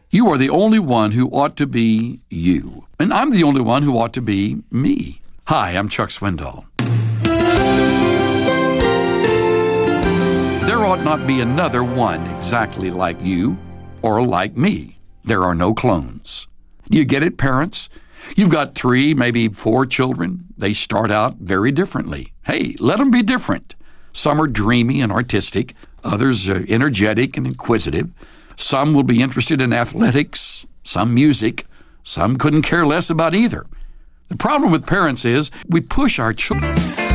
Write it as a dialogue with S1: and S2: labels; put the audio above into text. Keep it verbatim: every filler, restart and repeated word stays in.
S1: You are the only one who ought to be you. And I'm the only one who ought to be me. Hi, I'm Chuck Swindoll. There ought not be another one exactly like you or like me. There are no clones. Do you get it, parents? You've got three, maybe four children. They start out very differently. Hey, let them be different. Some are dreamy and artistic. Others are energetic and inquisitive. Some will be interested in athletics, some music. Some couldn't care less about either. The problem with parents is we push our children.